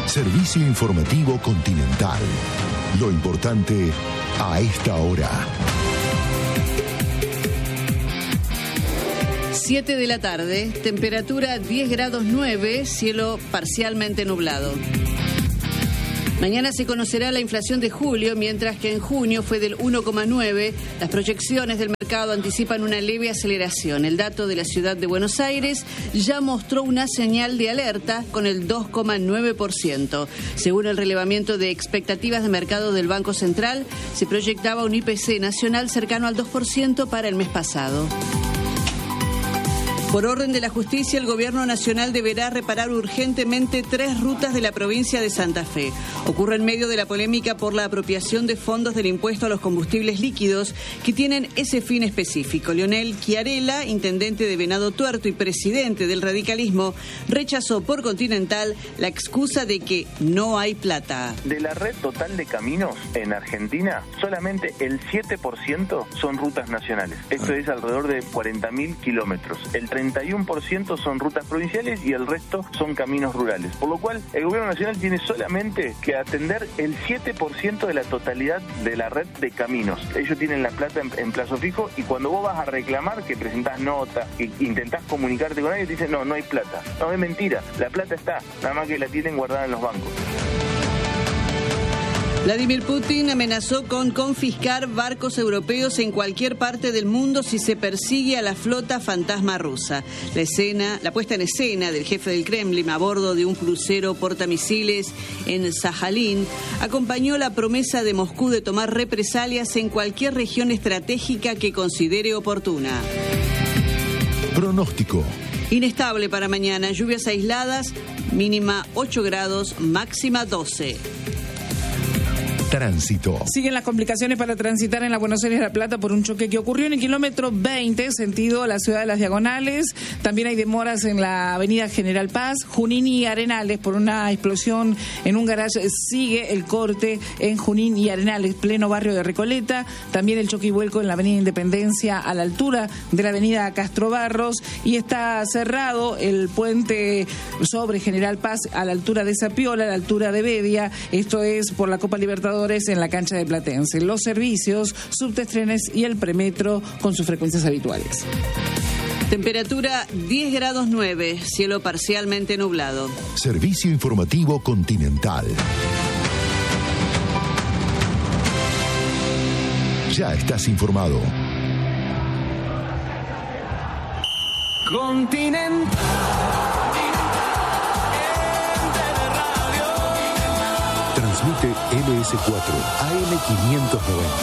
Servicio informativo Continental. Lo importante a esta hora. 7 de la tarde, temperatura 10 grados 9, cielo parcialmente nublado. Mañana se conocerá la inflación de julio, mientras que en junio fue del 1,9. Las proyecciones del mercado anticipan una leve aceleración. El dato de la ciudad de Buenos Aires ya mostró una señal de alerta con el 2,9%. Según el relevamiento de expectativas de mercado del Banco Central, se proyectaba un IPC nacional cercano al 2% para el mes pasado. Por orden de la justicia, el Gobierno Nacional deberá reparar urgentemente 3 rutas de la provincia de Santa Fe. Ocurre en medio de la polémica por la apropiación de fondos del impuesto a los combustibles líquidos que tienen ese fin específico. Leonel Chiarella, intendente de Venado Tuerto y presidente del radicalismo, rechazó por Continental la excusa de que no hay plata. De la red total de caminos en Argentina, solamente el 7% son rutas nacionales. Esto es alrededor de 40.000 kilómetros. El 31% son rutas provinciales y el resto son caminos rurales. Por lo cual, el Gobierno Nacional tiene solamente que atender el 7% de la totalidad de la red de caminos. Ellos tienen la plata en plazo fijo y cuando vos vas a reclamar, que presentás nota, que intentás comunicarte con ellos, te dicen no hay plata. No, es mentira. La plata está, nada más que la tienen guardada en los bancos. Vladimir Putin amenazó con confiscar barcos europeos en cualquier parte del mundo si se persigue a la flota fantasma rusa. La puesta en escena del jefe del Kremlin a bordo de un crucero portamisiles en Sajalín acompañó la promesa de Moscú de tomar represalias en cualquier región estratégica que considere oportuna. Pronóstico. Inestable para mañana, lluvias aisladas, mínima 8 grados, máxima 12. Tránsito. Siguen las complicaciones para transitar en la Buenos Aires La Plata por un choque que ocurrió en el kilómetro 20, sentido a la ciudad de Las Diagonales. También hay demoras en la avenida General Paz, Junín y Arenales por una explosión en un garaje. Sigue el corte en Junín y Arenales, pleno barrio de Recoleta. También el choque y vuelco en la avenida Independencia a la altura de la avenida Castro Barros. Y está cerrado el puente sobre General Paz a la altura de Zapiola, a la altura de Bedia. Esto es por la Copa Libertadores en la cancha de Platense. Los servicios, subtes, trenes y el premetro con sus frecuencias habituales. Temperatura 10 grados 9, cielo parcialmente nublado. Servicio informativo Continental. Ya estás informado. Continental. Transmite LS4 AM 590.